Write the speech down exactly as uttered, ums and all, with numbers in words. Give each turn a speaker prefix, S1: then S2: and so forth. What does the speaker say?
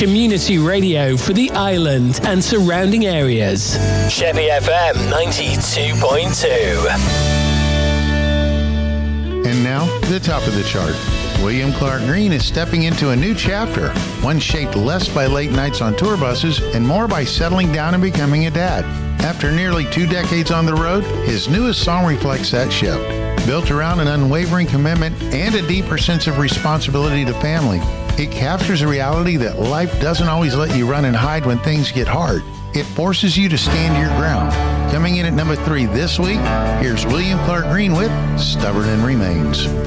S1: community radio for the island and surrounding areas. Sheppey F M ninety-two point two.
S2: And now, the top of the chart. William Clark Green is stepping into a new chapter, one shaped less by late nights on tour buses and more by settling down and becoming a dad. After nearly two decades on the road, his newest song reflects that shift. Built around an unwavering commitment and a deeper sense of responsibility to family, it captures a reality that life doesn't always let you run and hide when things get hard. It forces you to stand your ground. Coming in at number three this week, here's William Clark Green with Stubborn and Remains.